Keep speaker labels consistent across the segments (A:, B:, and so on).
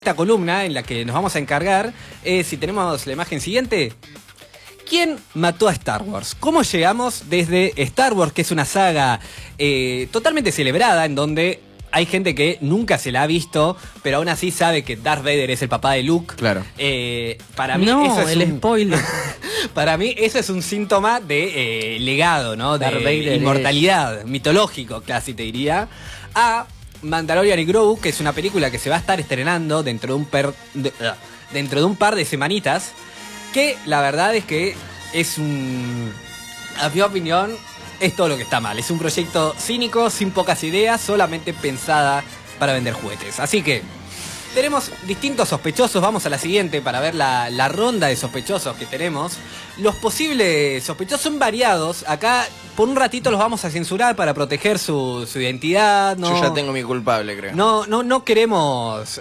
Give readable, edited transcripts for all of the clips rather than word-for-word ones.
A: Esta columna en la que nos vamos a encargar es, si tenemos la imagen siguiente, ¿quién mató a Star Wars? ¿Cómo llegamos desde Star Wars, que es una saga totalmente celebrada, en donde hay gente que nunca se la ha visto, pero aún así sabe que Darth Vader es el papá de Luke?
B: Claro.
A: Para mí
C: no,
A: eso es
C: el spoiler.
A: Para mí eso es un síntoma de legado, ¿no? De
C: Darth Vader
A: inmortalidad, mitológico casi te diría. A Mandalorian y Grogu, que es una película que se va a estar estrenando dentro de un par de semanitas, que la verdad es que es a mi opinión, es todo lo que está mal. Es un proyecto cínico, sin pocas ideas, solamente pensada para vender juguetes. Así que tenemos distintos sospechosos. Vamos a la siguiente para ver la ronda de sospechosos que tenemos. Los posibles sospechosos son variados. Acá por un ratito los vamos a censurar para proteger su identidad. No,
B: yo ya tengo mi culpable, creo.
A: No queremos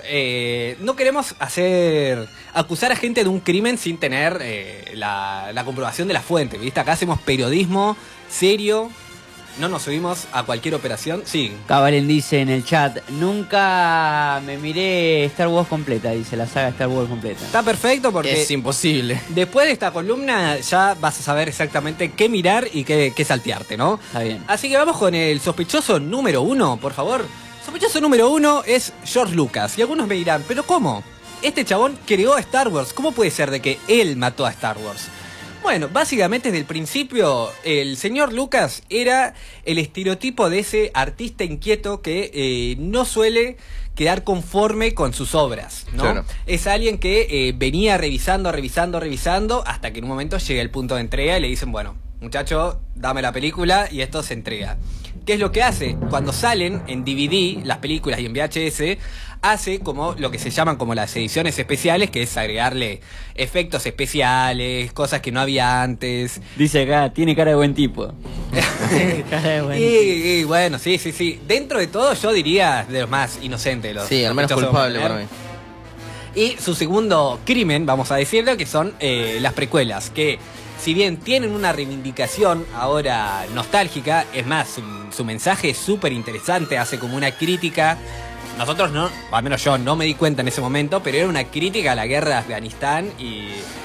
A: acusar a gente de un crimen sin tener la comprobación de la fuente, ¿viste? Acá hacemos periodismo serio. No nos subimos a cualquier operación. Sí.
C: Cabalen dice en el chat, nunca me miré Star Wars completa, dice la saga Star Wars completa.
A: Está perfecto porque
B: es imposible.
A: Después de esta columna ya vas a saber exactamente qué mirar y qué saltearte, ¿no?
C: Está bien.
A: Así que vamos con el sospechoso número 1, por favor. Sospechoso número 1 es George Lucas. Y algunos me dirán, ¿pero cómo? Este chabón creó a Star Wars. ¿Cómo puede ser de que él mató a Star Wars? Bueno, básicamente desde el principio el señor Lucas era el estereotipo de ese artista inquieto que no suele quedar conforme con sus obras, ¿no?
B: Claro.
A: Es alguien que venía revisando hasta que en un momento llega el punto de entrega y le dicen, bueno, muchacho, dame la película y esto se entrega. ¿Qué es lo que hace? Cuando salen en DVD las películas y en VHS, hace como lo que se llaman como las ediciones especiales, que es agregarle efectos especiales, cosas que no había antes.
C: Dice acá, tiene cara de buen tipo. Cara de buen tipo.
A: Y bueno, sí. Dentro de todo yo diría de los más inocentes.
B: Sí, al menos culpable para mí.
A: Y su segundo crimen, vamos a decirlo, que son las precuelas, que si bien tienen una reivindicación ahora nostálgica, es más, su mensaje es súper interesante, hace como una crítica. Nosotros no, al menos yo no me di cuenta en ese momento, pero era una crítica a la guerra de Afganistán y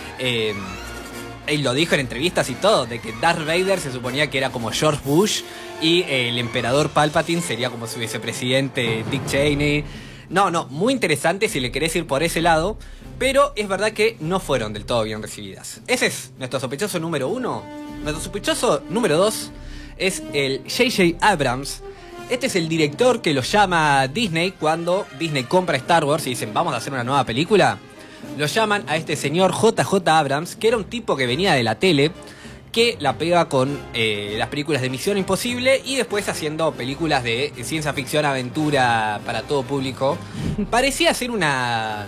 A: él lo dijo en entrevistas y todo, de que Darth Vader se suponía que era como George Bush y el emperador Palpatine sería como su vicepresidente Dick Cheney. No, muy interesante si le querés ir por ese lado, pero es verdad que no fueron del todo bien recibidas. Ese es nuestro sospechoso número 1. Nuestro sospechoso número 2 es el J.J. Abrams. Este es el director que lo llama Disney cuando Disney compra Star Wars y dicen, vamos a hacer una nueva película. Lo llaman a este señor J.J. Abrams, que era un tipo que venía de la tele, que la pega con las películas de Misión Imposible y después haciendo películas de ciencia ficción, aventura para todo público. Parecía ser una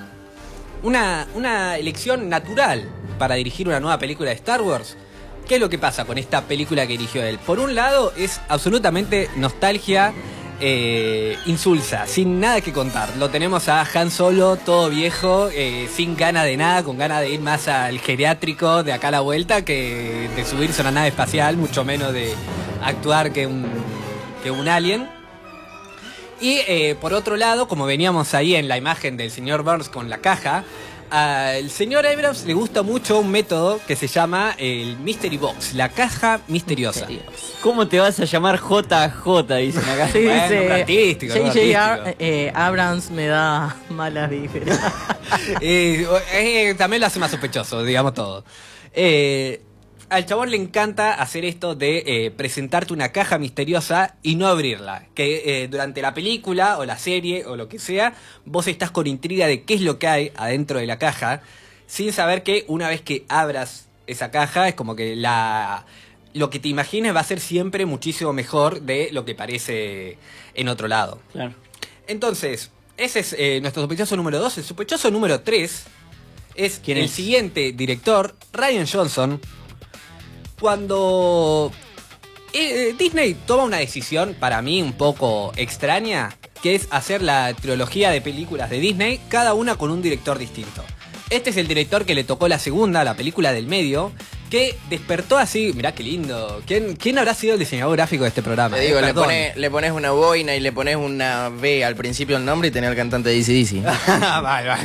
A: elección natural para dirigir una nueva película de Star Wars. ¿Qué es lo que pasa con esta película que dirigió él? Por un lado es absolutamente nostalgia insulsa, sin nada que contar. Lo tenemos a Han Solo, todo viejo, sin ganas de nada, con ganas de ir más al geriátrico de acá a la vuelta que de subirse a una nave espacial, mucho menos de actuar que un alien. Y por otro lado, como veníamos ahí en la imagen del señor Burns con la caja, al señor Abrams le gusta mucho un método que se llama el Mystery Box, la caja misteriosa.
C: ¿Cómo te vas a llamar JJ? Dicen acá.
D: Sí,
A: Bueno,
D: dice,
A: artístico,
D: J.J. Abrams me da malas vibras.
A: También lo hace más sospechoso, digamos todo. Al chabón le encanta hacer esto de presentarte una caja misteriosa y no abrirla. Que durante la película o la serie o lo que sea, vos estás con intriga de qué es lo que hay adentro de la caja, sin saber que una vez que abras esa caja es como que lo que te imagines va a ser siempre muchísimo mejor de lo que parece en otro lado.
C: Claro.
A: Entonces, ese es nuestro sospechoso número 2. El sospechoso número 3 es
C: ¿Quién
A: el
C: es?
A: siguiente director, Rian Johnson. Cuando Disney toma una decisión para mí un poco extraña, que es hacer la trilogía de películas de Disney, cada una con un director distinto. Este es el director que le tocó la segunda, la película del medio, que despertó así, mirá qué lindo. ¿Quién habrá sido el diseñador gráfico de este programa?
B: Te digo,
A: Perdón.
B: le pones una boina y le pones una B al principio del nombre y tenés al cantante de DC.
A: Vale, vale.